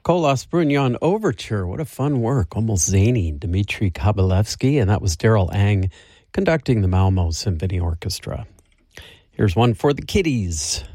Kolos Brugnon Overture. What a fun work. Almost zany. Dmitri Kabalevsky, and that was Daryl Ang conducting the Malmo Symphony Orchestra. Here's one for the kiddies.